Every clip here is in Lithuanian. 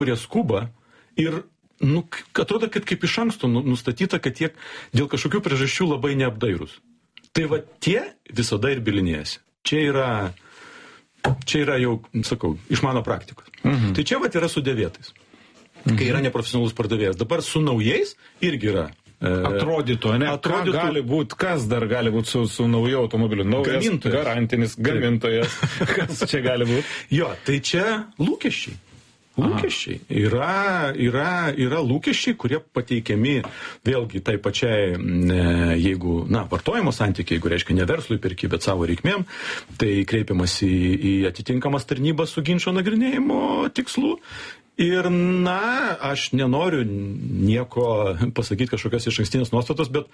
kurie skuba ir atrodo, kad kaip iš anksto nustatyta, kad jie dėl kažkokių priežasčių labai neapdairūs. Tai va tie visada ir bilinėjasi. Čia yra jau, sakau, iš mano praktikos. Tai čia va yra su dėvėtais, kai yra neprofesionalus pardavėjas. Dabar su naujais irgi yra. Atrodytų, ne? Kas dar gali būti su nauju automobiliu? Naujas garantinis gamintojas. Kas čia gali būti? Jo, tai čia lūkesčiai. Lūkesčiai. Yra lūkesčiai, kurie pateikiami vėlgi tai pačiai, jeigu, vartojimo santykiai, jeigu reiškia ne verslui perki, bet savo reikmėm, tai kreipiamas į atitinkamas tarnybas su ginčo nagrinėjimo tikslu. Ir, aš nenoriu nieko pasakyti kažkokios išankstinės nuostatos, bet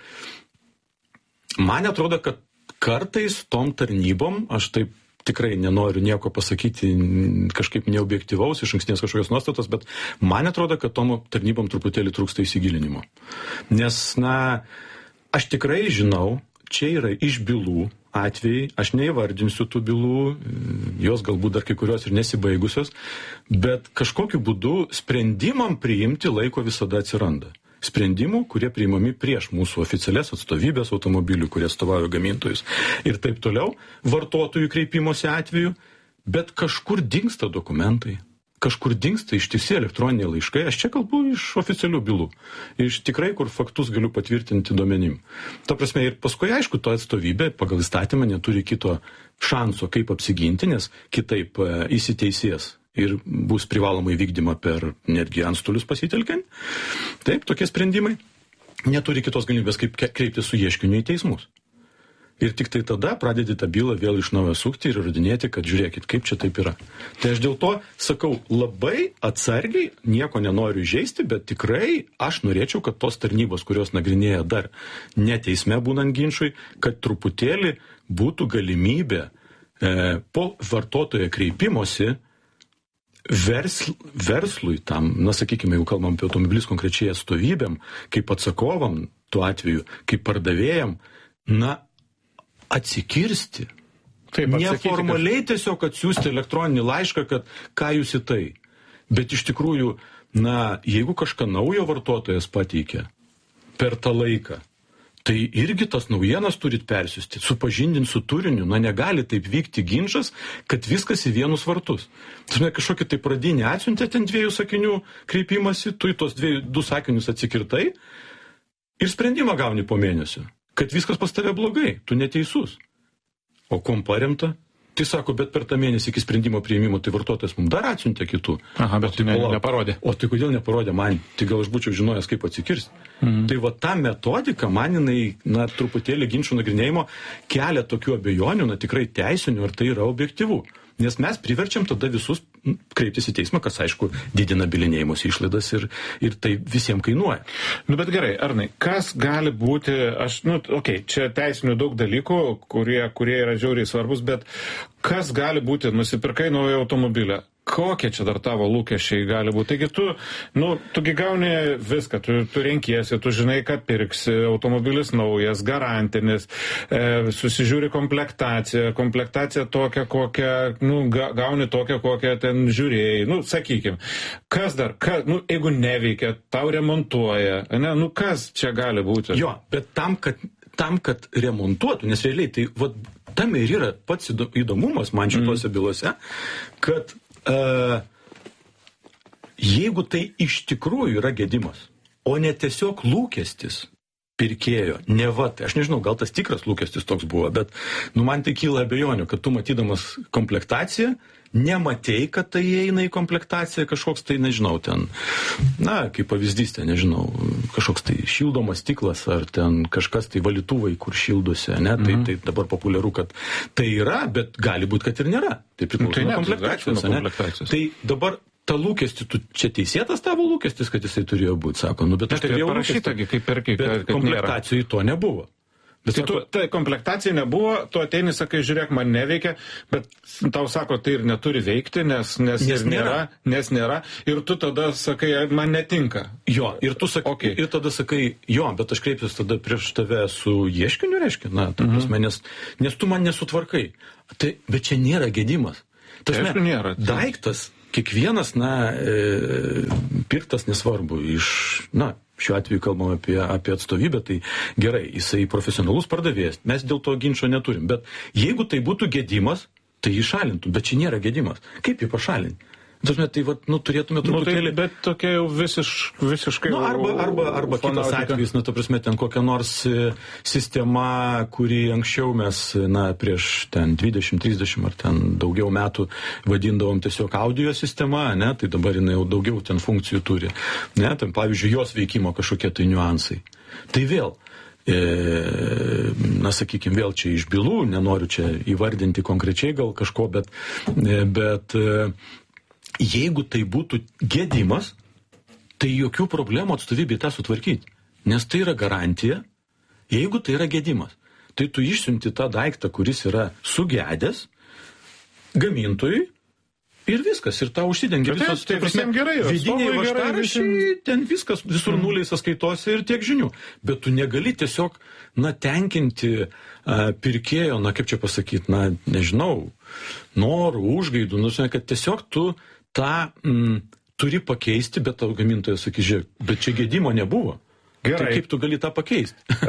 man atrodo, kad kartais tom tarnybom, aš taip tikrai nenoriu nieko pasakyti kažkaip neobjektyvaus, išankstinės kažkokios nuostatos, bet man atrodo, kad tom tarnybom truputėlį trūksta įsigilinimo. Nes, aš tikrai žinau, čia yra iš bylų atvejai, aš neįvardinsiu tų bylų, jos galbūt dar kai kurios ir nesibaigusios, bet kažkokiu būdu sprendimam priimti laiko visada atsiranda. Sprendimų, kurie priimami prieš mūsų oficialias atstovybės automobilių, kurie atstovauja gamintojus ir taip toliau, vartotojų kreipimosi atveju, bet kažkur dingsta dokumentai, kažkur dingsta ištisi elektroniniai laiškai, aš čia kalbu iš oficialių bylų, iš tikrai, kur faktus galiu patvirtinti duomenim. Ta prasme, ir paskui, aišku, to atstovybė pagal įstatymą neturi kito šanso, kaip apsiginti, nes kitaip įsiteisės ir bus privalomai vykdyma per netgi antstolius pasitelkiant. Taip, tokie sprendimai neturi kitos galimybės, kaip kreiptis su ieškiniu į teismus. Ir tik tai tada pradedi tą bylą vėl iš naujo sukti ir įrodinėti, kad žiūrėkit, kaip čia taip yra. Tai aš dėl to sakau, labai atsargiai, nieko nenoriu įžeisti, bet tikrai aš norėčiau, kad tos tarnybos, kurios nagrinėja dar ne teisme būnant ginčui, kad truputėlį būtų galimybė po vartotojo kreipimosi verslui tam, sakykime, jeigu kalbam apie automobilius konkrečiai atstovybėm, kaip atsakovam tuo atveju, kaip pardavėjam, atsikirsti. Taip, neformaliai tiesiog atsiųsti elektroninį laišką, kad ką jūs į tai. Bet iš tikrųjų, jeigu kažką naujo vartotojas pateikia per tą laiką, tai irgi tas naujienas turit persiųsti, supažindinti su turiniu, negali taip vykti ginčas, kad viskas į vienus vartus. Tai kažkokį tai pradinį atsiuntė ten 2 sakinių kreipimasi, tu į tos 2 sakinius atsikirtai ir sprendimą gauni po mėnesio, kad viskas pas tave blogai, tu neteisus. O kuom paremta? Tai sako, bet per tą mėnesį iki sprendimo priėmimo, tai vartotojas mums dar atsiuntė kitų. Aha, bet tai neparodė. O tai kodėl neparodė man? Tai gal aš būčiau žinojęs, kaip atsikirsti. Tai va ta metodika, man jinai, truputėlį ginčų nagrinėjimo kelia tokių abejonių, tikrai teisinių, ar tai yra objektyvu. Nes mes priverčiam tada visus kreiptis į teismą, kas, aišku, didina bylinėjimosi išlaidas ir tai visiems kainuoja. Bet gerai, Arnai, kas gali būti, čia teisinių daug dalykų, kurie yra žiauriai svarbus, bet kas gali būti, nusipirkai naują automobilį? Kokie čia dar tavo lūkesčiai gali būti? Taigi tugi gauni viską, tu renkiesi, tu žinai, ką pirksi, automobilis naujas, garantinis, susižiūri komplektaciją tokią, kokią, gauni tokią, kokią ten žiūrėjai, sakykim. Kas dar, jeigu neveikia, tau remontuoja, kas čia gali būti? Jo, bet tam, kad remontuotų, nes realiai tai, tam ir yra pats įdomumas man šitose bylose, kad jeigu tai iš tikrųjų yra gedimas, o ne tiesiog lūkestis pirkėjo, tai aš nežinau, gal tas tikras lūkestis toks buvo, bet man tai kyla abejonių, kad tu matydamas komplektaciją, nematei, kad tai įeina į komplektaciją kažkoks tai, nežinau, ten, kaip pavyzdys, ten, nežinau, kažkoks tai šildomas stiklas, ar ten kažkas tai valytuvai, kur šildosi, tai dabar populiaru, kad tai yra, bet gali būti, kad ir nėra. Tai priklauso nuo komplektacijos. Tai dabar ta lūkestis, čia teisėtas tavo lūkestis, kad jisai turėjo būti, sako, bet aš turėjau parašytagi, kaip perki, bet komplektacijai to nebuvo. Tai komplektacija nebuvo, tu ateini, sakai, žiūrėk, man neveikia, bet tau sako, tai ir neturi veikti, nes nėra, ir tu tada sakai, man netinka. Jo, ir tu sakai, ir tada sakai, jo, bet aš kreipsiuosi tada prieš tave su ieškiniu, reiškia, ta prasme, nes tu man nesutvarkai. Bet čia nėra gedimas. Aišku, nėra. Daiktas kiekvienas, pirktas nesvarbu iš, šiuo atveju kalbam apie atstovybę, tai gerai, jisai profesionalus pardavėjas, mes dėl to ginčo neturim, bet jeigu tai būtų gedimas, tai jį šalintų, bet čia nėra gedimas. Kaip jį pašalinti? Tai turėtume truputėlį... Bet tokia jau visiškai... Arba kitas atvejis, ta prasme, ten kokia nors sistema, kuri anksčiau mes, prieš ten 20-30 ar ten daugiau metų vadindavom tiesiog audio sistema, tai dabar jinai jau daugiau ten funkcijų turi. Ten, pavyzdžiui, jos veikimo kažkokie tai niuansai. Tai vėl, sakykime, vėl čia iš bylų, nenoriu čia įvardinti konkrečiai gal kažko, bet jeigu tai būtų gedimas, tai jokių problemų atstovybėje tą sutvarkyti. Nes tai yra garantija, jeigu tai yra gedimas. Tai tu išsiunti tą daiktą, kuris yra sugedęs, gamintojui, ir viskas, ir tau užsidengia visos. Tai visiems gerai, vidiniai važtaraščiai, ten viskas, visur nuliai sąskaitose ir tiek žinių. Bet tu negali tiesiog, tenkinti pirkėjo, kaip čia pasakyti, nežinau, norų, užgaidų, kad tiesiog tu tą turi pakeisti, bet tau gamintojas sakys, žiūrėk, bet čia gedimo nebuvo. Gerai. Tai kaip tu gali tą pakeisti?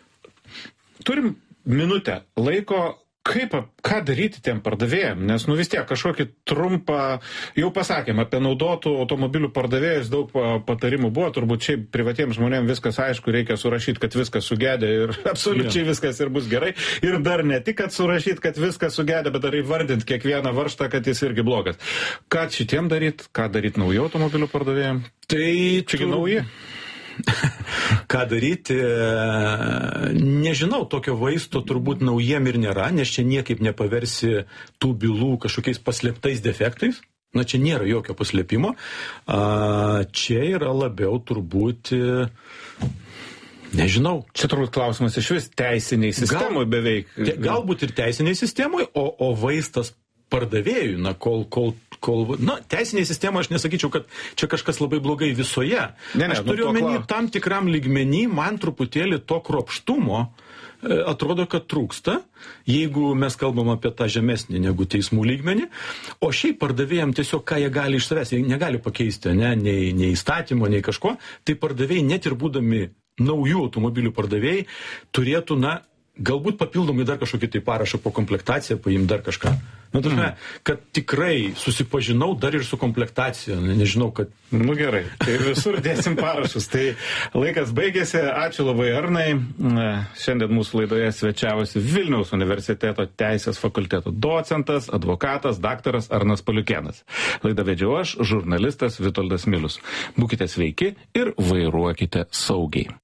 Turim minutę laiko. Ką daryti tiem pardavėjam? Nes vis tiek kažkokį trumpą, jau pasakėm, apie naudotų automobilių pardavėjus daug patarimų buvo, turbūt šiaip privatiems žmonėms viskas aišku, reikia surašyti, kad viskas sugedė ir absoliučiai viskas ir bus gerai. Ir dar ne tik, kad surašyti, kad viskas sugedė, bet dar įvardinti kiekvieną varžtą, kad jis irgi blogas. Ką šitiem daryti? Ką daryti naujų automobilių pardavėjam? Tai čiagi nauji? Ką daryti, nežinau, tokio vaisto turbūt naujiem ir nėra, nes čia niekaip nepaversi tų bylų kažkokiais paslėptais defektais. Čia nėra jokio paslėpimo. Čia yra labiau turbūt, nežinau. Čia turbūt klausimas iš vis teisiniai sistemai beveik. Galbūt ir teisiniai sistemai, o vaistas pardavėjui, teisinėje sistemoje aš nesakyčiau, kad čia kažkas labai blogai visoje. Aš turiu omeny tam tikram lygmenį, man truputėlį to kruopštumo atrodo, kad trūksta, jeigu mes kalbam apie tą žemesnį negu teismų lygmenį, o šiaip pardavėjam tiesiog ką jie gali iš savęs, jie negali pakeisti, nei įstatymo, nei kažko, tai pardavėjai net ir būdami naujų automobilių pardavėjai turėtų, galbūt papildomai dar kažkokį tai parašą po komplektaciją, paimti dar kažką. Kad tikrai susipažinau dar ir su komplektacija, nežinau, kad... Gerai, tai visur dėsim parašus. Tai laikas baigėsi, ačiū labai Arnai. Šiandien mūsų laidoje svečiavosi Vilniaus universiteto teisės fakulteto docentas, advokatas, daktaras Arnas Paliukėnas. Laidą vedžiau aš, žurnalistas Vitoldas Milius. Būkite sveiki ir vairuokite saugiai.